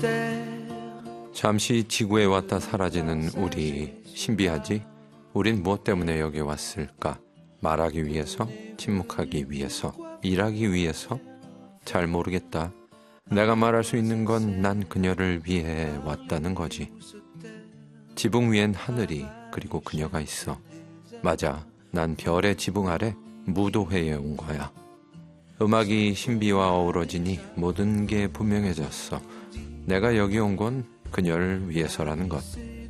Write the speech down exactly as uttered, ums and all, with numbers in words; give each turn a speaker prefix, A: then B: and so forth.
A: 잠시 지구에 왔다 사라지는 우리, 신비하지? 우린 무엇 때문에 여기 왔을까? 말하기 위해서? 침묵하기 위해서? 일하기 위해서? 잘 모르겠다. 내가 말할 수 있는 건 난 그녀를 위해 왔다는 거지. 지붕 위엔 하늘이, 그리고 그녀가 있어. 맞아, 난 별의 지붕 아래 무도회에 온 거야. 음악이 신비와 어우러지니 모든 게 분명해졌어. 내가 여기 온 건 그녀를 위해서라는 것.